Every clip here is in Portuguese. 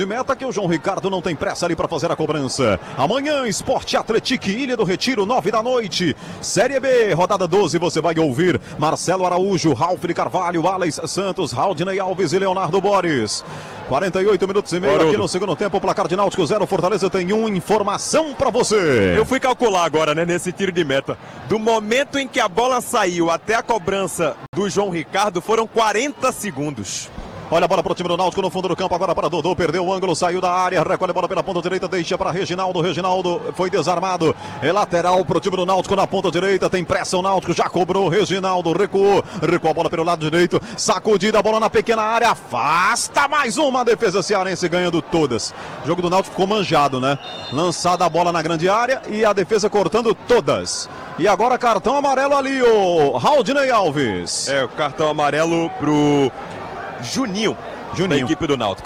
De meta que o João Ricardo não tem pressa ali para fazer a cobrança. Amanhã, Esporte Atlético, Ilha do Retiro, 9 da noite. Série B, rodada 12, você vai ouvir Marcelo Araújo, Ralf de Carvalho, Alex Santos, Raudinei Alves e Leonardo Boris. 48 minutos e meio aqui no segundo tempo, placar de Náutico 0, Fortaleza tem 1, informação para você. Eu fui calcular agora, né, nesse tiro de meta. Do momento em que a bola saiu até a cobrança do João Ricardo, foram 40 segundos. Olha a bola para o time do Náutico no fundo do campo, agora para Dodô, perdeu o ângulo, saiu da área, recolhe a bola pela ponta direita, deixa para Reginaldo, Reginaldo foi desarmado, é lateral para o time do Náutico na ponta direita, tem pressa o Náutico, já cobrou, Reginaldo recuou a bola pelo lado direito, sacudida a bola na pequena área, afasta mais uma, defesa cearense ganhando todas. O jogo do Náutico ficou manjado, né? Lançada a bola na grande área e a defesa cortando todas. E agora cartão amarelo ali, o Raudinei Alves. É, o cartão amarelo pro Juninho, da equipe do Náutico.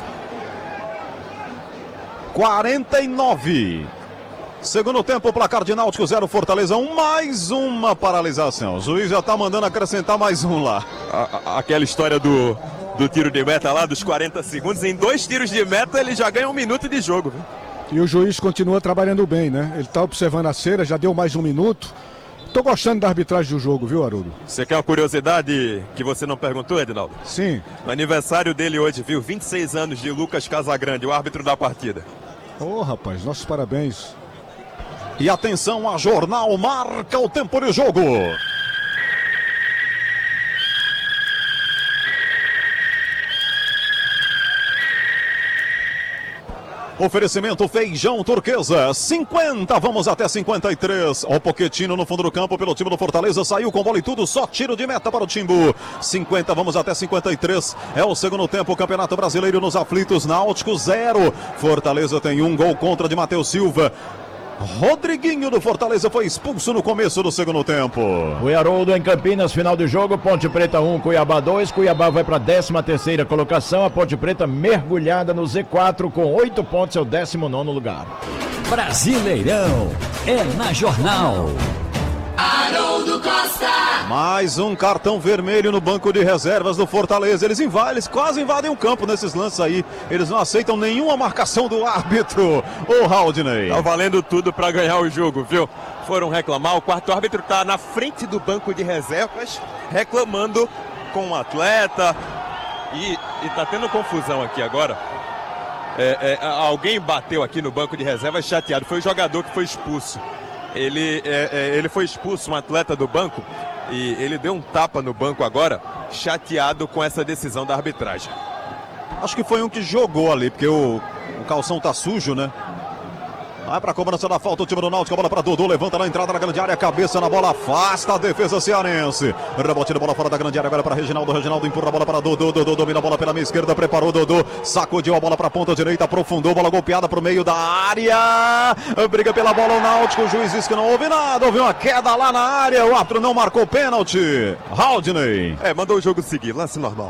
49. Segundo tempo, placar de Náutico 0, Fortaleza 1, mais uma paralisação. O juiz já tá mandando acrescentar mais um lá. Aquela história do tiro de meta lá, dos 40 segundos. Em 2 tiros de meta, ele já ganha 1 minuto de jogo. Viu? E o juiz continua trabalhando bem, né? Ele tá observando a cera, já deu mais 1 minuto. Tô gostando da arbitragem do jogo, viu, Haroldo? Você quer uma curiosidade que você não perguntou, Edinaldo? Sim. No aniversário dele hoje, viu? 26 anos de Lucas Casagrande, o árbitro da partida. Ô, rapaz, nossos parabéns. E atenção, a Jornal marca o tempo de jogo. Oferecimento Feijão Turquesa, 50, vamos até 53. O Pochettino no fundo do campo pelo time do Fortaleza, saiu com bola e tudo, só tiro de meta para o Timbu. 50, vamos até 53. É o segundo tempo, o Campeonato Brasileiro nos aflitos, Náutico 0. Fortaleza tem 1 gol contra de Matheus Silva. Rodriguinho do Fortaleza foi expulso no começo do segundo tempo. O Haroldo em Campinas, final do jogo, Ponte Preta 1, Cuiabá 2, Cuiabá vai para a 13ª colocação, a Ponte Preta mergulhada no Z4 com 8 pontos, é o 19º lugar. Brasileirão é na Jornal. Haroldo Costa. Mais um cartão vermelho no banco de reservas do Fortaleza. Eles quase invadem o campo nesses lances aí. Eles não aceitam nenhuma marcação do árbitro. Ô, Raudinei. Tá valendo tudo pra ganhar o jogo, viu? Foram reclamar, o quarto árbitro tá na frente do banco de reservas, reclamando com o atleta. E tá tendo confusão aqui agora. Alguém bateu aqui no banco de reservas chateado. Foi o jogador que foi expulso. Ele foi expulso, um atleta do banco, e ele deu um tapa no banco agora, chateado com essa decisão da arbitragem. Acho que foi um que jogou ali, porque o calção tá sujo, né? Vai pra cobrança da falta o time do Náutico, a bola pra Dodô, levanta na entrada da grande área, cabeça na bola, afasta a defesa cearense. Rebote de bola fora da grande área, agora para Reginaldo, Reginaldo empurra a bola para Dodô, Dodô domina a bola pela meia esquerda, preparou Dodô, sacudiu a bola pra ponta direita, aprofundou, bola golpeada pro meio da área, briga pela bola o Náutico, o juiz disse que não houve nada, houve uma queda lá na área, o árbitro não marcou pênalti. Raudinei. Mandou o jogo seguir, lance normal.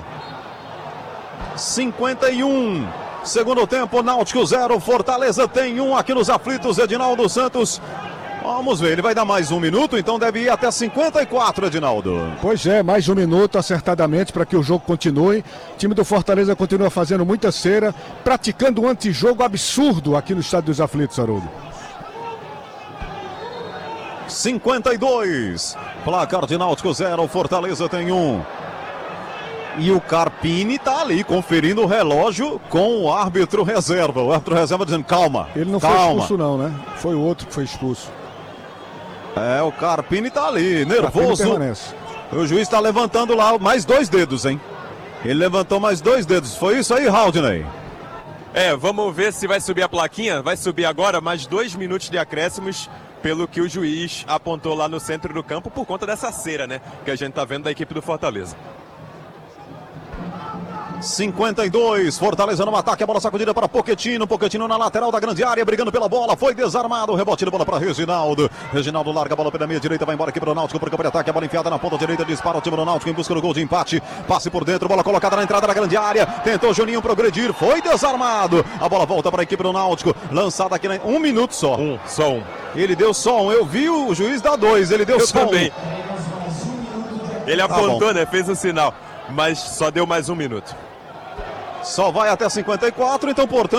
51. Segundo tempo, Náutico 0, Fortaleza tem 1 aqui nos aflitos, Edinaldo Santos. Vamos ver, ele vai dar mais 1 minuto, então deve ir até 54, Edinaldo. Pois é, mais 1 minuto acertadamente para que o jogo continue. O time do Fortaleza continua fazendo muita cera, praticando um antijogo absurdo aqui no estádio dos aflitos, Haroldo. 52, placar de Náutico 0, Fortaleza tem 1. E o Carpini tá ali conferindo o relógio com o árbitro reserva. O árbitro reserva dizendo calma. Ele não calma. foi expulso não, né? Foi o outro que foi expulso. O Carpini tá ali, nervoso. O juiz tá levantando lá mais 2 dedos, hein? Ele levantou mais 2 dedos. Foi isso aí, Raudinei? Vamos ver se vai subir a plaquinha. Vai subir agora mais 2 minutos de acréscimos, pelo que o juiz apontou lá no centro do campo, por conta dessa cera, né? Que a gente tá vendo da equipe do Fortaleza. 52, Fortaleza no ataque, a bola sacudida para Pochettino, Pochettino na lateral da grande área, brigando pela bola, foi desarmado, rebote de bola para Reginaldo, Reginaldo larga a bola pela meia direita, vai embora aqui para o Náutico, por campo de ataque, a bola enfiada na ponta direita, dispara o time do Náutico em busca do gol de empate, passe por dentro, bola colocada na entrada da grande área, tentou Juninho progredir, foi desarmado, a bola volta para a equipe do Náutico, lançada aqui, 1 minuto só. Só um. Ele deu só 1, eu vi o juiz dar 2, ele deu só também. 1. Ele apontou, né, fez o sinal, mas só deu mais 1 minuto. Só vai até 54, então, portanto...